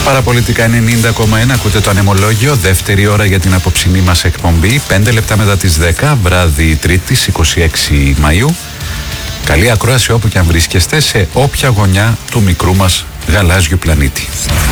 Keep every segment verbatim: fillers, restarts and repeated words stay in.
Παραπολιτικά ενενήντα κόμμα ένα, ακούτε το Ανεμολόγιο, δεύτερη ώρα για την απόψινή μας εκπομπή, πέντε λεπτά μετά τις δέκα, βράδυ Τρίτης, είκοσι έξι Μαΐου. Καλή ακρόαση όπου και αν βρίσκεστε, σε όποια γωνιά του μικρού μας γαλάζιου πλανήτη.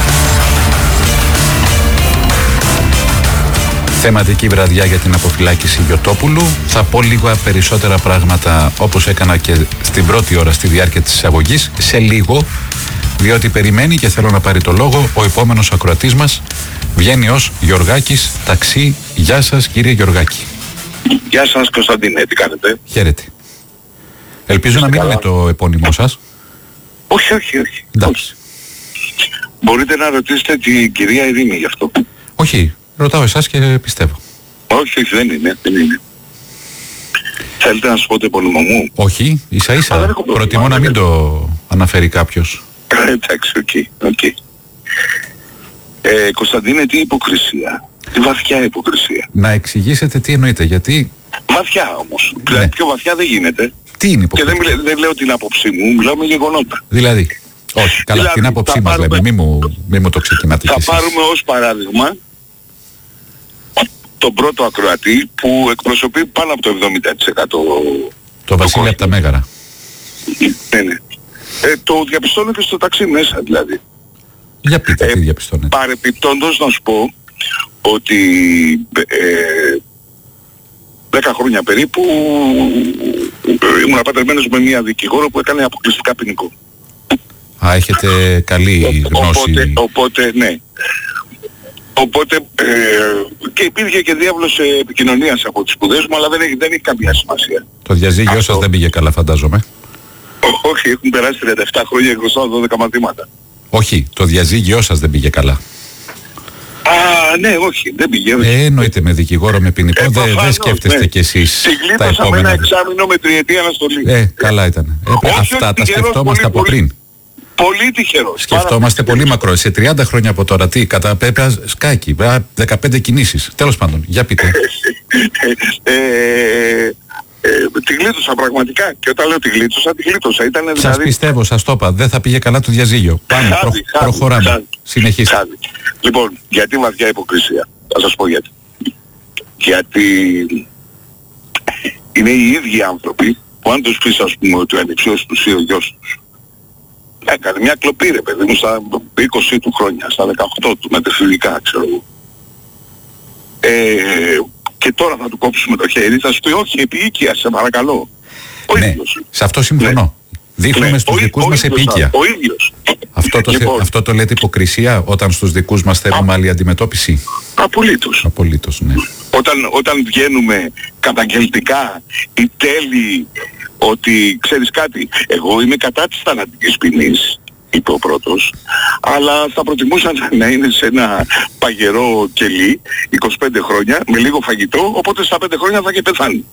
Θεματική βραδιά για την αποφυλάκηση Γιωτόπουλου. Θα πω λίγα περισσότερα πράγματα, όπως έκανα και στην πρώτη ώρα στη διάρκεια της εισαγωγής, σε λίγο, διότι περιμένει και θέλω να πάρει το λόγο ο επόμενος ακροατής μας. Βγαίνει ως Γιωργάκης Ταξί. Γεια σας, κύριε Γιωργάκη. Γεια σας, Κωνσταντίνε, τι κάνετε? Χαίρετε. Ελπίζω να μην καλά. είναι το επώνυμό σας. Όχι, όχι, όχι. Εντάξει. Μπορείτε να ρωτήσετε την κυρία Ειρήνη γι' αυτό. Όχι, ρωτάω εσάς και πιστεύω. Όχι, όχι, δεν είναι, δεν είναι. Θέλετε να σας πω το επώνυμο μου? Όχι, ίσα Α, ίσα. δεν έχω πρόβλημα, Προτιμώ να δεν μην το αναφέρει κάποιος. Εντάξει, οκ, οκ. Ε, Κωνσταντίνε, τι υποκρισία. Τι βαθιά υποκρισία. Να εξηγήσετε τι εννοείτε, γιατί. Βαθιά όμως. Ναι. Δηλαδή πιο βαθιά δεν γίνεται. Τι είναι Και υποκρισία? δεν, μιλε- δεν λέω την άποψή μου, μιλάω με γεγονότα. Δηλαδή. Όχι, καλά, Δηλαδή, την άποψή θα μας πάρουμε- λέμε. Μη μου, μη μου το ξεκινάτε κι Θα εσείς. πάρουμε ως παράδειγμα τον πρώτο ακροατή που εκπροσωπεί πάνω από το εβδομήντα τοις εκατό. Το Βασίλη από τα Μέγαρα. Ναι, ναι. Ε, το διαπιστώνω και στο ταξί μέσα δηλαδή. Για πείτε, Ε, τι διαπιστώνετε. Παρεπιπτόντως να σου πω ότι ε, δέκα χρόνια περίπου ε, ήμουν παντρεμένος με μια δικηγόρο που έκανε αποκλειστικά ποινικό. Α, έχετε καλή γνώση. Οπότε, οπότε ναι. Οπότε ε, και υπήρχε και διάβλος ε, επικοινωνίας από τις σπουδές μου, αλλά δεν έχει, δεν έχει καμία σημασία. Το διαζύγιο Αυτό. σας δεν πήγε καλά, φαντάζομαι. Ό, όχι, έχουν περάσει τριάντα επτά χρόνια και χρωστάω δώδεκα μαθήματα. Όχι, το διαζύγιο σας δεν πήγε καλά. Α, ναι, όχι, δεν πηγαίνω. Ε, εννοείται με δικηγόρο, με ποινικό, Ε, δεν προφανώς, δεν σκέφτεστε ναι. κι εσείς Τη τα γλίτωσα με ένα επόμενα. εξάμηνο με τριετή αναστολή. Ε, καλά ήταν. Ε, Όχι, αυτά όχι, τα τυχερός, σκεφτόμαστε πολύ, από πολύ. πριν. Πολύ τυχερός. Σκεφτόμαστε πολύ μακρό. Σε τριάντα χρόνια από τώρα, τι, κατά πέπρα σκάκι, α, δεκαπέντε κινήσεις. Τέλος πάντων, για πείτε. ε, ε, ε, τη γλίτωσα πραγματικά. Και όταν λέω τη γλίτωσα, τη γλίτωσα. Ήταν Σας δηλαδή... πιστεύω, σας το είπα, δεν θα πήγε καλά το διαζύγιο. Πάμε, Χάδι, προ, χάδι, προχωράμε. χάδι. Συνεχίστε. Χάδι. Λοιπόν, γιατί βαθιά υποκρισία. Θα σας πω γιατί. Γιατί είναι οι ίδιοι άνθρωποι που αν τους πεις ας πούμε ότι ο ανιψιός τους ή ο γιος τους έκανε μια κλοπή ρε παιδί μου στα είκοσι του χρόνια, στα δεκαοκτώ του με τεφιλικά ξέρω εγώ. Ε, και τώρα θα του κόψουμε το χέρι, θα σου πει όχι επίοικια σε παρακαλώ. Ο Ναι, ίδιος. σε αυτό συμφωνώ. Δείχνουμε Ναι, στους ο- δικούς ο μας ίδιος, επίοικια. Ο ίδιος. Αυτό το, θε- Λοιπόν. αυτό το λέτε υποκρισία όταν στους δικούς μας θέλουμε άλλη αντιμετώπιση. Απολύτως. Απολύτως, ναι. Όταν, όταν βγαίνουμε καταγγελτικά ή τέλει ότι ξέρεις κάτι, εγώ είμαι κατά της θανατικής ποινής, είπε ο πρώτος, αλλά θα προτιμούσα να είναι σε ένα παγερό κελί είκοσι πέντε χρόνια με λίγο φαγητό, οπότε στα πέντε χρόνια θα και πεθάνει.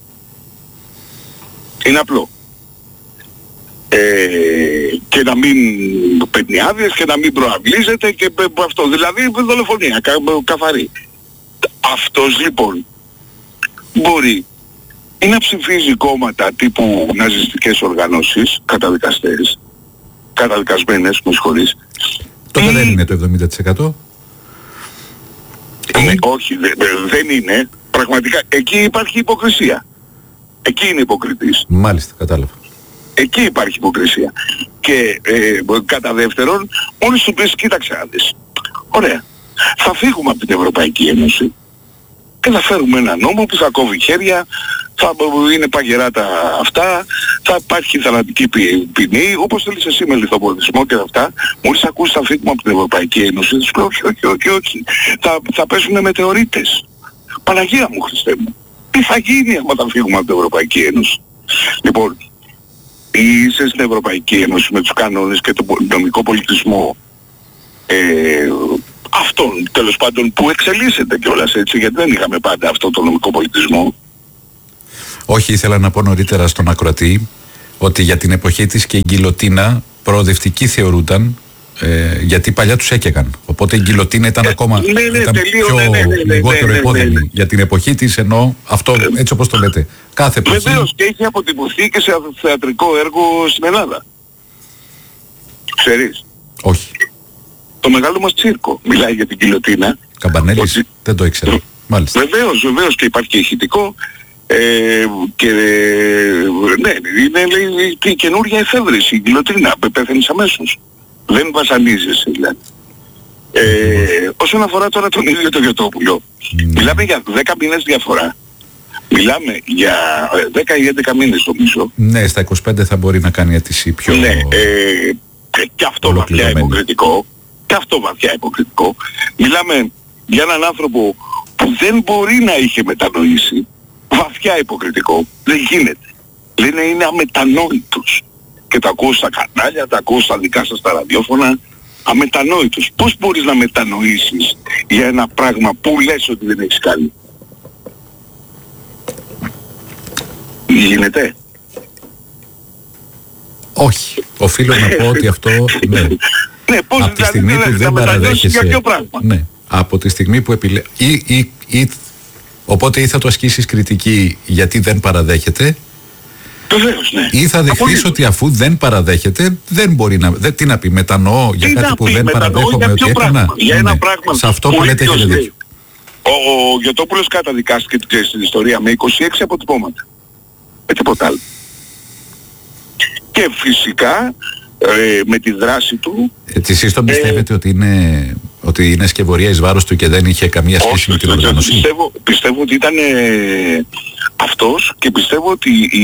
Είναι απλό. Ε, και να μην παίρνει άδειες και να μην προαυλίζεται και π- π- αυτό. Δηλαδή δολοφονία, κα, καθαρή. Αυτός λοιπόν μπορεί ή να ψηφίζει κόμματα τύπου ναζιστικές οργανώσεις, καταδικαστές, καταδικασμένες, με συγχωρείς. Τότε Ή- δεν είναι το εβδομήντα τοις εκατό. Ναι, όχι, δε- δε- δεν είναι. Πραγματικά, εκεί υπάρχει υποκρισία. Εκεί είναι υποκριτής. Μάλιστα, κατάλαβα. Εκεί υπάρχει υποκρισία. Και ε, κατά δεύτερον, μόλις του πεις, κοίταξε να δεις. Ωραία. Θα φύγουμε από την Ευρωπαϊκή Ένωση και θα φέρουμε ένα νόμο που θα κόβει χέρια, θα είναι παγερά τα αυτά, θα υπάρχει θανατική ποι- ποινή, όπως θέλεις εσύ με λιθοπολισμό και αυτά. Μόλις ακούσεις θα φύγουμε από την Ευρωπαϊκή Ένωση, θα σου πει όχι, όχι, όχι, όχι. Θα, θα πέσουν μετεωρίτες. Παναγία μου, Χριστέ μου. Τι θα γίνει άμα θα φύγουμε από την Ευρωπαϊκή Ένωση. Λοιπόν, είσαι στην Ευρωπαϊκή Ένωση με τους κανόνες και τον νομικό πολιτισμό ε, αυτόν τέλος πάντων που εξελίσσεται κιόλας έτσι, γιατί δεν είχαμε πάντα αυτό το νομικό πολιτισμό. Όχι, ήθελα να πω νωρίτερα στον ακροατή ότι για την εποχή της και η γκιλοτίνα προοδευτική θεωρούνταν, ε, γιατί παλιά τους έκαιγαν. Οπότε η γκιλοτίνα ήταν Ε, ακόμα ναι, ναι, ήταν τελείω, πιο ναι, ναι, ναι, ναι, λιγότερο ναι, ναι, επώδυνη. ναι, ναι. Για την εποχή της ενώ αυτό έτσι όπως το λέτε. Κάθε εποχή. Βεβαίως και έχει αποτυπωθεί και σε θεατρικό έργο στην Ελλάδα. Ξέρεις. Όχι. το μεγάλο μας τσίρκο. Μιλάει για την γιλοτίνα. Καμπανέλης, ότι... δεν το ήξερα. Μάλιστα. Βεβαίως, βεβαίως και υπάρχει και ηχητικό. Ε, και ναι, είναι λέει η καινούργια εφεύρεση, η γιλοτίνα, πεθαίνεις αμέσως. Δεν βασανίζεσαι δηλαδή. Ε, όσον αφορά τώρα τον ίδιο το Γιωτόπουλο, mm. μιλάμε για δέκα μήνες διαφορά. Μιλάμε για δέκα ή έντεκα μήνες νομίζω. Ναι, στα είκοσι πέντε θα μπορεί να κάνει αίτηση πιο... Ναι, ε, και αυτό βαθιά υποκριτικό. Και αυτό βαθιά υποκριτικό. Μιλάμε για έναν άνθρωπο που δεν μπορεί να είχε μετανοήσει. Βαθιά υποκριτικό. Δεν γίνεται. Λένε είναι αμετανόητος. Και τα ακούω στα κανάλια, τα ακούω στα δικά σας τα ραδιόφωνα. Αμετανόητος. Πώς μπορείς να μετανοήσεις για ένα πράγμα που λες ότι δεν έχεις κάνει? Γίνεται? Όχι. Οφείλω να πω ότι αυτό... Ναι. Ναι, πώς από τη στιγμή δηλαδή, που δεν παραδέχεσαι... Για ποιο πράγμα? Ναι. Από τη στιγμή που επιλέγει... Ή, ή, ή... Οπότε ή θα το ασκήσεις κριτική γιατί δεν παραδέχεται, βεβαίως, ναι. Ή θα δεχθείς ότι αφού δεν παραδέχεται, δεν μπορεί να... Δεν, τι να πει, μετανοώ για τι κάτι που πει, δεν παραδέχομαι ότι έκανα. Για ένα ναι. πράγμα. Σε αυτό που λέτε έχετε δίκιο. Ο, ο Γιωτόπουλος καταδικάστηκε στην ιστορία με είκοσι έξι αποτυπώματα. Με τίποτα άλλο. Και φυσικά ε, με τη δράση του... Έτσι, εσείς τον πιστεύετε ε, ότι, είναι, ότι είναι σκευωρία εις βάρος του και δεν είχε καμία σχέση όχι, με την οργάνωση? Πιστεύω, πιστεύω ότι ήταν ε, αυτός και πιστεύω ότι η,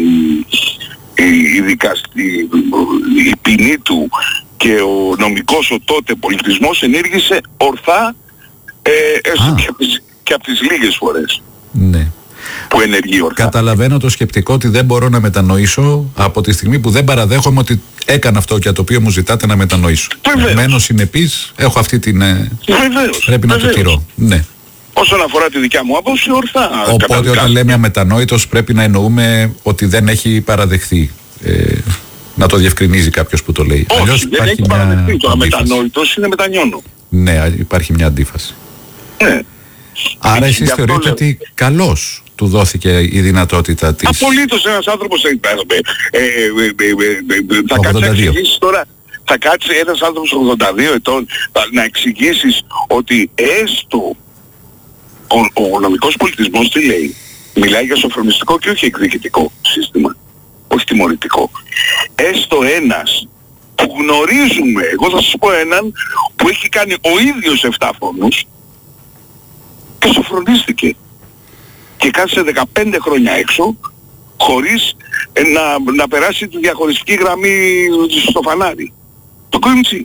η, η, δικαστη, η ποινή του και ο νομικός ο τότε πολιτισμός ενέργησε ορθά ε, έστω και, και από τις λίγες φορές. Ναι. Που ενεργεί ορθά. Καταλαβαίνω το σκεπτικό ότι δεν μπορώ να μετανοήσω από τη στιγμή που δεν παραδέχομαι ότι έκανα αυτό για το οποίο μου ζητάτε να μετανοήσω. Μένω συνεπής, έχω αυτή την... Βεβαίως. Πρέπει να Βεβαίως. το τηρώ. Ναι. Όσον αφορά τη δικιά μου άποψη, ορθά. Οπότε όταν λέμε αμετανόητος πρέπει να εννοούμε ότι δεν έχει παραδεχθεί. Ε, να το διευκρινίζει κάποιος που το λέει. Όχι, αλλιώς δεν έχει παραδεχθεί. Το αμετανόητος είναι μετανιώνω. Ναι, υπάρχει μια αντίφαση. Ναι. Άρα εσείς θεωρείτε λέω... ότι καλώς του δόθηκε η δυνατότητα της... Απολύτως ένας άνθρωπος ε, ε, ε, ε, ε, θα κάτσει να εξηγήσεις τώρα, θα κάτσει ένας άνθρωπος ογδόντα δύο ετών να εξηγήσεις ότι έστω ο, ο νομικός πολιτισμός τι λέει? Μιλάει για σοφρονιστικό και όχι εκδικητικό σύστημα, όχι τιμωρητικό. Έστω ένας που γνωρίζουμε, εγώ θα σας πω έναν που έχει κάνει ο ίδιος εφτά φόνους και σοφρονίστηκε και κάθισε δεκαπέντε χρόνια έξω χωρίς ε, να, να περάσει τη διαχωριστική γραμμή στο φανάρι. Το Κοϊμτσί.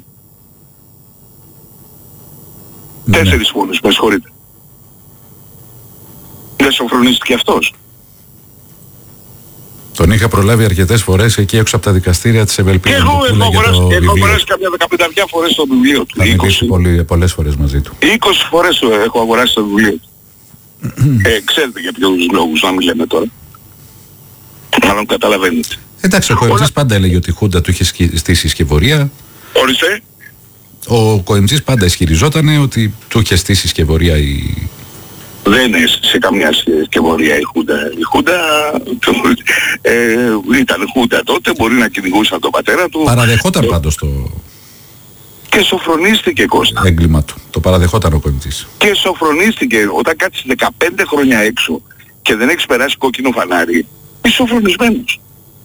Ναι. Τέσσερις φόνους, με συγχωρείτε. Δεν σοφρονίστηκε αυτός? Τον είχα προλάβει αρκετές φορές εκεί έξω από τα δικαστήρια της Ευελπίδας. Και εγώ έχω αγοράσει, έχω αγοράσει κάποια δεκαπενταριά φορές το βιβλίο του. Θα μιλήσει πολύ, πολλές φορές μαζί του. είκοσι φορές το έχω αγοράσει το βιβλίο του. ε, ξέρετε για ποιους λόγους να μην λέμε τώρα. Μάλλον καταλαβαίνετε. Εντάξει, ο Κοϊμτσής πάντα έλεγε ότι η Χούντα του είχε στήσει σκευωρία. Ορίστε. Ο Κοϊμτσής πάντα ισχυριζόταν ότι του είχε στήσει σκευωρία η... Δεν έστησε καμιά σκευωρία η Χούντα. Η Χούντα ε, ήταν Χούντα τότε, μπορεί να κυνηγούσαν τον πατέρα του. Παραδεχόταν ε, πάντως το... Και σοφρονίστηκε, Κώστα. Έγκλημα του. Το παραδεχόταν ο Κοϊμτσής. Και σοφρονίστηκε. Όταν κάτσεις δεκαπέντε χρόνια έξω και δεν έχεις περάσει κόκκινο φανάρι, είσαι σοφρονισμένος.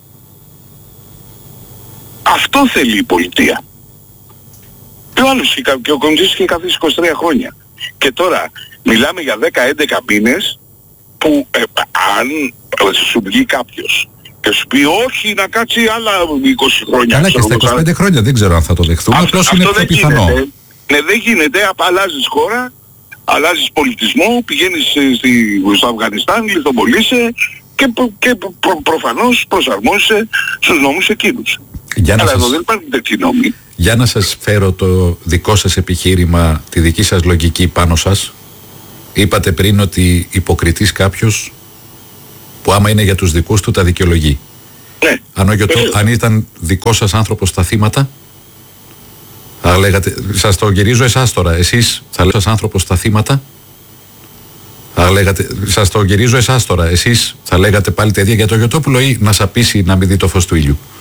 Αυτό θέλει η πολιτεία. Και ο άλλος, και ο Κοϊμτσής είχε καθίσει είκοσι τρία χρόνια. Και τώρα μιλάμε για δέκα έντεκα μήνες που ε, αν σου βγει κάποιος και σου πει όχι να κάτσει άλλα είκοσι χρόνια. Καλά, και στα είκοσι πέντε χρόνια δεν ξέρω αν θα το δεχθούμε, απλώς είναι πιο πιθανό. Γίνεται. Ναι, δεν γίνεται, αλλάζεις χώρα, αλλάζεις πολιτισμό, πηγαίνεις στη, στο Αφγανιστάν, λιθοβολείσαι και, και προ, προφανώς προσαρμόζεσαι στους νόμους εκείνους. Για Αλλά σας... εδώ δεν υπάρχουν τέτοιοι νόμοι. Για να σας φέρω το δικό σας επιχείρημα, τη δική σας λογική πάνω σας. Είπατε πριν ότι υποκριτής κάποιος που άμα είναι για τους δικούς του τα δικαιολογεί. Ναι. Αν, το, αν ήταν δικό σας άνθρωπος τα θύματα, θα λέγατε, σας το γυρίζω εσάς τώρα, εσείς θα λέγατε σας άνθρωπος τα θύματα, θα λέγατε, σας το γυρίζω εσάς τώρα, εσείς θα λέγατε πάλι τα ίδια για το Γιωτόπουλο ή να σαπίσει να μην δει το φως του ήλιου?